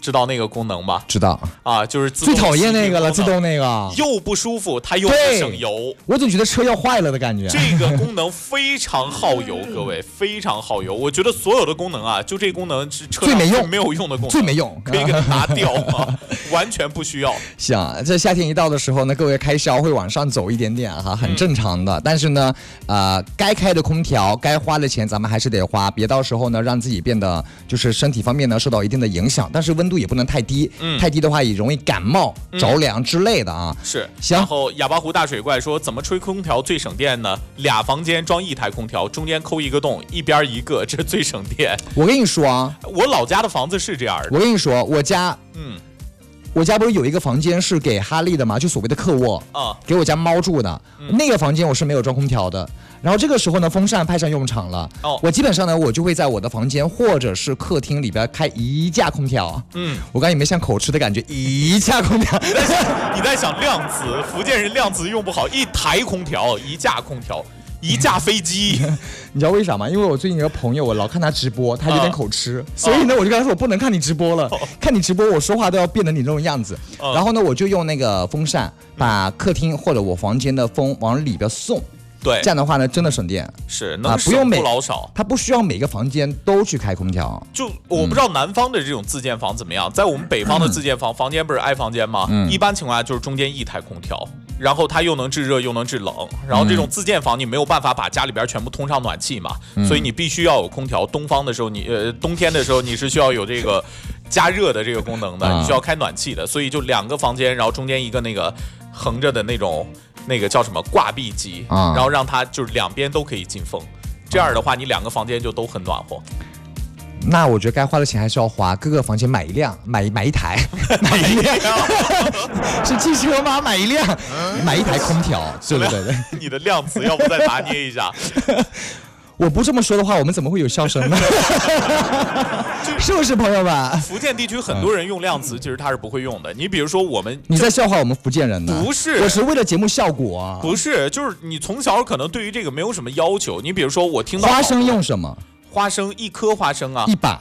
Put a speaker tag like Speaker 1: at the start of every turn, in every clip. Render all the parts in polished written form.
Speaker 1: 知道那个功能吧？
Speaker 2: 知道
Speaker 1: 啊，就是自动
Speaker 2: 最讨厌那个了，自动那个
Speaker 1: 又不舒服，它又不省油，
Speaker 2: 我总觉得车要坏了的感觉。
Speaker 1: 这个功能非常耗油，各位非常耗油。我觉得所有的功能啊，就这功能是车上最没有用的功能，
Speaker 2: 最没用，
Speaker 1: 可以给它拿掉啊，完全不需要。
Speaker 2: 行，这夏天一到的时候呢，各位开销会往上走一点点哈，很正常的。但是呢，该开的空调，该花的钱咱们还是得花，别到时候呢让自己变得就是身体方面呢受到一定的影响。但是温度也不能太低，太低的话也容易感冒、着凉之类的啊。
Speaker 1: 是，
Speaker 2: 行。
Speaker 1: 然后哑巴湖大水怪说，怎么吹空调最省电呢？2房间装1台空调，中间抠一个洞，一边一个，这最省电。
Speaker 2: 我跟你说啊，
Speaker 1: 我老家的房子是这样的。
Speaker 2: 我跟你说，我家不是有一个房间是给哈利的嘛，就所谓的客卧啊，给我家猫住的。那个房间我是没有装空调的。然后这个时候呢，风扇派上用场了。我基本上呢，我就会在我的房间或者是客厅里边开1架空调。我刚才有没有像口吃的感觉？1架空调。
Speaker 1: 你在想量词？福建人量词用不好，1台空调，1架空调。1架飞机，
Speaker 2: 你知道为啥吗？因为我最近有个朋友，我老看他直播，他有点口吃，所以呢，我就跟他说我不能看你直播了，看你直播我说话都要变成你这种样子。然后呢，我就用那个风扇把客厅或者我房间的风往里边送。对，这样的话呢，真的省电，
Speaker 1: 是能省不老少。
Speaker 2: 它不需要每个房间都去开空调。
Speaker 1: 就我不知道南方的这种自建房怎么样，在我们北方的自建房，房间不是挨房间吗？一般情况下就是中间1台空调。然后它又能制热又能制冷，然后这种自建房你没有办法把家里边全部通上暖气嘛，所以你必须要有空调。冬天的时候你是需要有这个加热的这个功能的，你需要开暖气的，所以就2个房间，然后中间一个那个横着的那个叫什么挂壁机，然后让它就是2边都可以进风，这样的话你2个房间就都很暖和。
Speaker 2: 那我觉得该花的钱还是要花，各个房间买一辆，买一台，买一辆，是汽车吗？买一辆，买1台空调，对。
Speaker 1: 你的量词要不再拿捏一下？
Speaker 2: 我不这么说的话，我们怎么会有笑声呢？是不是朋友们？
Speaker 1: 福建地区很多人用量词，其实他是不会用的。你比如说
Speaker 2: 你在笑话我们福建人呢？
Speaker 1: 不是，
Speaker 2: 我是为了节目效果啊。
Speaker 1: 不是，就是你从小可能对于这个没有什么要求。你比如说我听到
Speaker 2: 花生用什么？
Speaker 1: 花生1颗花生啊
Speaker 2: ，1把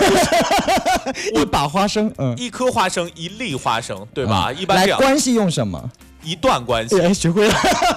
Speaker 2: ，1把花生
Speaker 1: ，1颗花生1粒花生，对吧？一般这样。
Speaker 2: 来，关系用什么
Speaker 1: ？1段关系。
Speaker 2: 学会了。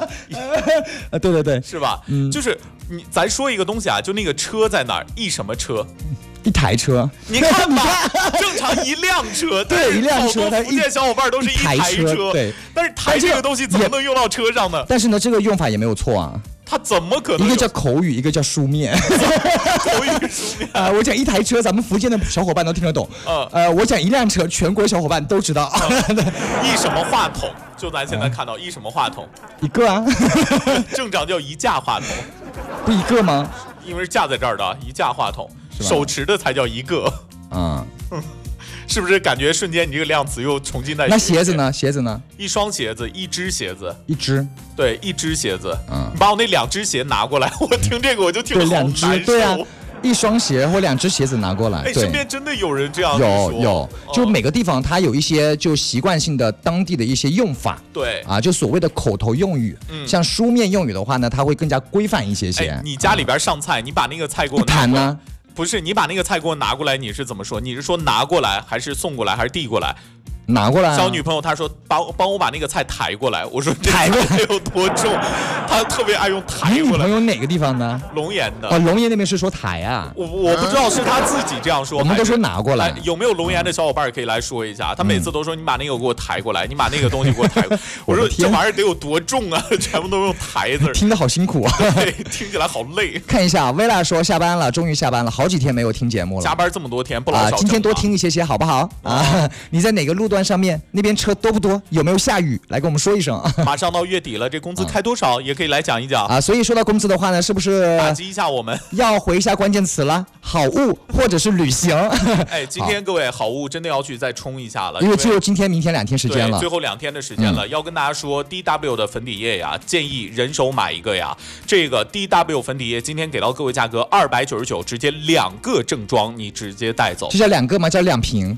Speaker 2: 对，
Speaker 1: 是吧？就是咱说一个东西啊，就那个车在哪儿？什么车
Speaker 2: ？1台车。
Speaker 1: 你看吧，正常1辆车，
Speaker 2: 对，1辆车。
Speaker 1: 福建小伙伴都是1台车，
Speaker 2: 对。
Speaker 1: 但是台这个东西怎么能用到车上呢？
Speaker 2: 但是呢，这个用法也没有错啊。
Speaker 1: 它怎么可能？
Speaker 2: 一个叫口语，一个叫书面。
Speaker 1: 口语书面
Speaker 2: 我讲1台车，咱们福建的小伙伴都听得懂。我讲1辆车，全国小伙伴都知道。
Speaker 1: 什么话筒？就咱现在看到什么话筒
Speaker 2: ？1个啊。
Speaker 1: 正常叫1架话筒，
Speaker 2: 不1个吗？
Speaker 1: 因为是架在这儿的1架话筒，手持的才叫1个。是不是感觉瞬间你这个量词又重新
Speaker 2: 那鞋子呢
Speaker 1: ？1双鞋子，1只鞋子
Speaker 2: ，1只，
Speaker 1: 对，1只鞋子。你把我那2只鞋拿过来，我听这个我就听得好难受。
Speaker 2: 对啊，1双鞋或2只鞋子拿过来。
Speaker 1: 身边真的有人这样
Speaker 2: 说？有，就每个地方它有一些就习惯性的当地的一些用法。
Speaker 1: 对
Speaker 2: 就所谓的口头用语。像书面用语的话呢，它会更加规范一些。
Speaker 1: 你家里边上菜，你把那个菜给我拿过来。不是，你把那个菜给我拿过来，你是怎么说？你是说拿过来，还是送过来，还是递过来？
Speaker 2: 拿过来。
Speaker 1: 小女朋友她说帮我把那个菜抬过来，我说抬过来有多重？她特别爱用抬过来。
Speaker 2: 你女朋友哪个地方的？
Speaker 1: 龙岩的。
Speaker 2: 龙岩那边是说抬啊。
Speaker 1: 我不知道是她自己这样说，
Speaker 2: 我们都说拿过来。
Speaker 1: 有没有龙岩的小伙伴可以来说一下？他每次都说你把那个给我抬过来，你把那个东西给我抬过来。我说这玩意儿得有多重啊？全部都用抬字，
Speaker 2: 听得好辛苦啊。
Speaker 1: 对，听起来好累。
Speaker 2: 看一下，薇拉说下班了，终于下班了，好几天没有听节目了。
Speaker 1: 加班这么多天，不老少。
Speaker 2: 今天多听一些好不好？你在哪个路段上面？那边车多不多？有没有下雨？来跟我们说一声。
Speaker 1: 马上到月底了，这工资开多少也可以来讲一讲
Speaker 2: 所以说到工资的话呢，是不是
Speaker 1: 打击一下我们？
Speaker 2: 要回一下关键词了，好物或者是旅行。
Speaker 1: 今天各位好物真的要去再冲一下了，
Speaker 2: 因为只有今天、明天2天时间了，
Speaker 1: 最后2天的时间了。要跟大家说 ，DW 的粉底液呀，建议人手买一个呀。这个 DW 粉底液今天给到各位价格299，直接2个正装，你直接带走。
Speaker 2: 这叫2个吗？叫2瓶。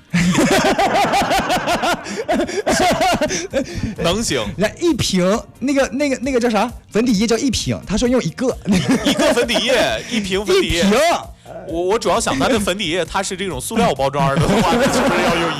Speaker 1: 能行？
Speaker 2: 来1瓶，那个叫啥？粉底液叫1瓶，他说用1个
Speaker 1: ，1个粉底液，1瓶粉底液。
Speaker 2: 1瓶。
Speaker 1: 我主要想它的粉底液，它是这种塑料包装的话，那是不是要用